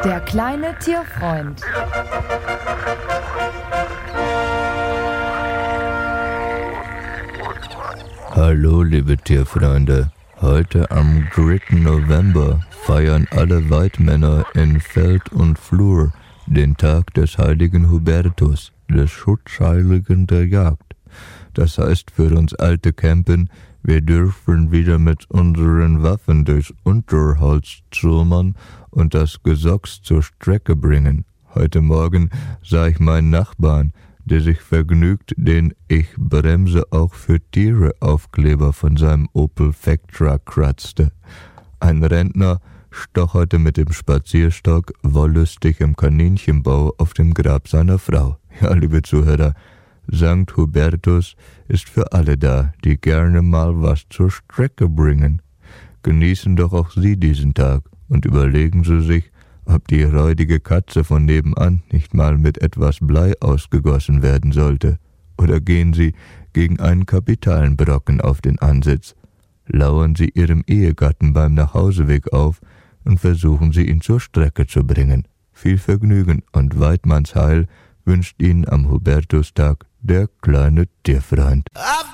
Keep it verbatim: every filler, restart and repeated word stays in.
Der kleine Tierfreund. Hallo liebe Tierfreunde, heute am dritten November feiern alle Weidmänner in Feld und Flur den Tag des heiligen Hubertus, des Schutzheiligen der Jagd. Das heißt für uns alte Campen, wir dürfen wieder mit unseren Waffen durchs Unterholz zurmern und das Gesocks zur Strecke bringen. Heute Morgen sah ich meinen Nachbarn, der sich vergnügt den Ich bremse auch für Tiere Aufkleber von seinem Opel Vectra kratzte. Ein Rentner stocherte mit dem Spazierstock wollüstig im Kaninchenbau auf dem Grab seiner Frau. Ja, liebe Zuhörer, Sankt Hubertus ist für alle da, die gerne mal was zur Strecke bringen. Genießen doch auch Sie diesen Tag und überlegen Sie sich, ob die räudige Katze von nebenan nicht mal mit etwas Blei ausgegossen werden sollte. Oder gehen Sie gegen einen kapitalen Brocken auf den Ansitz. Lauern Sie Ihrem Ehegatten beim Nachhauseweg auf und versuchen Sie ihn zur Strecke zu bringen. Viel Vergnügen und Weidmannsheil wünscht Ihnen am Hubertustag der kleine Tierfreund.